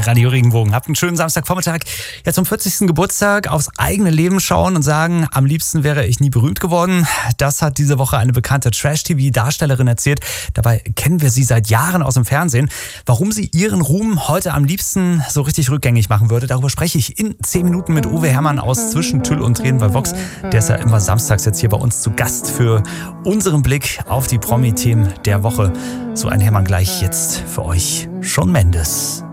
Radio Regenbogen. Habt einen schönen Samstagvormittag. Ja, zum 40. Geburtstag aufs eigene Leben schauen und sagen, am liebsten wäre ich nie berühmt geworden. Das hat diese Woche eine bekannte Trash-TV-Darstellerin erzählt. Dabei kennen wir sie seit Jahren aus dem Fernsehen. Warum sie ihren Ruhm heute am liebsten so richtig rückgängig machen würde, darüber spreche ich in 10 Minuten mit Uwe Herrmann aus Zwischen Tüll und Tränen bei Vox. Der ist ja immer samstags jetzt hier bei uns zu Gast für unseren Blick auf die Promi-Themen der Woche. So ein Herrmann gleich jetzt für euch. Shawn Mendes.